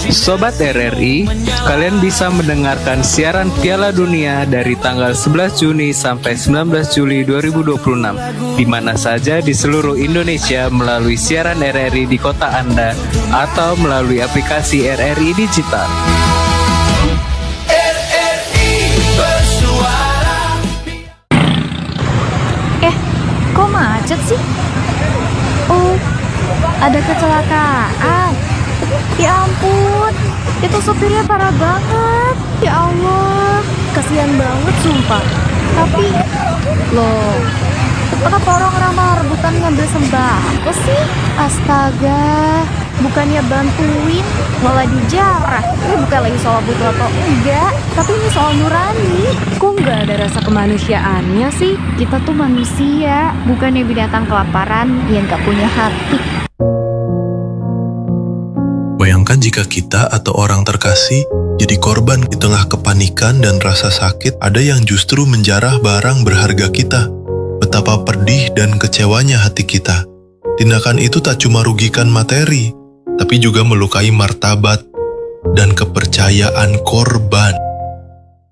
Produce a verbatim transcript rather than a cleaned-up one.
Sobat R R I, kalian bisa mendengarkan siaran Piala Dunia dari tanggal sebelas Juni sampai sembilan belas Juli dua ribu dua puluh enam di mana saja di seluruh Indonesia melalui siaran R R I di kota Anda atau melalui aplikasi R R I Digital. R R I bersuara. Eh, kok macet sih? Oh, ada kecelakaan. Ya ampun, itu sopirnya parah banget. Ya Allah, kasihan banget sumpah. Tapi, loh, kenapa orang-orang malah rebutan ngambil sembako sih? Astaga, bukannya bantuin, malah dijarah. Ini bukan lagi soal butuh atau enggak, tapi ini soal nurani. Kok nggak ada rasa kemanusiaannya sih? Kita tuh manusia, bukannya binatang kelaparan yang nggak punya hati. Bayangkan jika kita atau orang terkasih jadi korban di tengah kepanikan dan rasa sakit, ada yang justru menjarah barang berharga kita. Betapa pedih dan kecewanya hati kita. Tindakan itu tak cuma rugikan materi, tapi juga melukai martabat dan kepercayaan korban.